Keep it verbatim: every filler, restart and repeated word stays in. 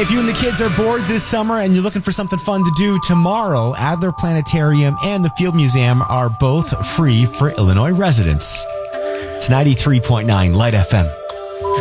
if you and the kids are bored this summer and you're looking for something fun to do, tomorrow, Adler Planetarium and the Field Museum are both free for Illinois residents. It's ninety-three point nine Light F M.